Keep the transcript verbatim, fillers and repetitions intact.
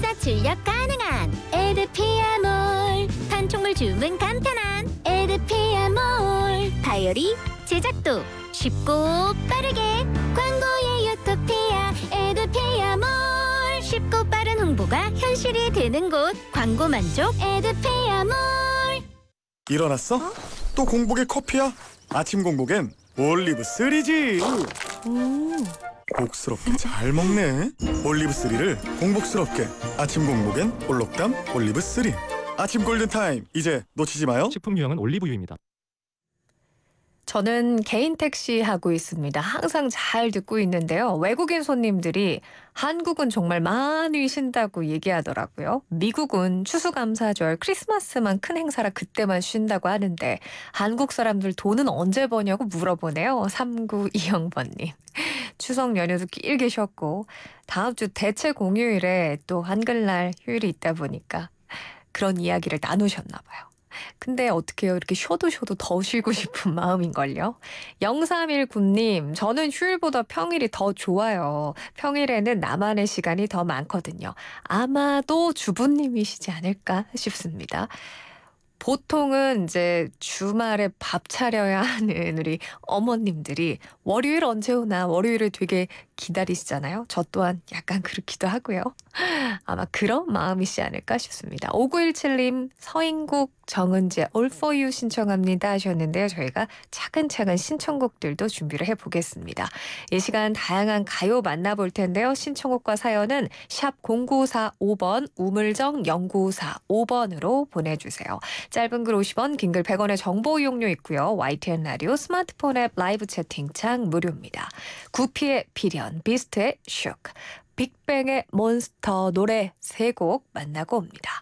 초보자 출력 가능한 에드피아몰. 판촉물 주문 간편한 에드피아몰. 다이어리 제작도 쉽고 빠르게. 광고의 유토피아 에드피아몰. 쉽고 빠른 홍보가 현실이 되는 곳. 광고 만족 에드피아몰. 일어났어? 어? 또 공복에 커피야? 아침 공복엔 올리브 쓰리지. 음. 복스럽게 잘 먹네. 올리브 쓰리를 공복스럽게. 아침 공복엔 올록담 올리브 쓰리. 아침 골든타임, 이제 놓치지 마요. 식품 유형은 올리브유입니다. 저는 개인 택시 하고 있습니다. 항상 잘 듣고 있는데요. 외국인 손님들이 한국은 정말 많이 쉰다고 얘기하더라고요. 미국은 추수감사절, 크리스마스만 큰 행사라 그때만 쉰다고 하는데 한국 사람들 돈은 언제 버냐고 물어보네요. 삼구이영 번님. 추석 연휴도 길게 쉬었고 다음 주 대체 공휴일에 또 한글날 휴일이 있다 보니까 그런 이야기를 나누셨나 봐요. 근데 어떡해요. 이렇게 쉬어도 쉬어도 더 쉬고 싶은 마음인걸요. 영삼일구님, 저는 휴일보다 평일이 더 좋아요. 평일에는 나만의 시간이 더 많거든요. 아마도 주부님이시지 않을까 싶습니다. 보통은 이제 주말에 밥 차려야 하는 우리 어머님들이 월요일 언제 오나 월요일을 되게 기다리시잖아요. 저 또한 약간 그렇기도 하고요. 아마 그런 마음이시 않을까 싶습니다. 오구일칠님, 서인국, 정은재, All for You 신청합니다 하셨는데요. 저희가 차근차근 신청곡들도 준비를 해보겠습니다. 이 시간 다양한 가요 만나볼 텐데요. 신청곡과 사연은 샵 공구사오번, 우물정 영구사오번으로 보내주세요. 짧은 글 오십 원, 긴 글 백 원의 정보 이용료 있고요. 와이티엔 라디오 스마트폰 앱 라이브 채팅창 무료입니다. 구피의 비련, 비스트의 슈크, 빅뱅의 몬스터 노래 세 곡 만나고 옵니다.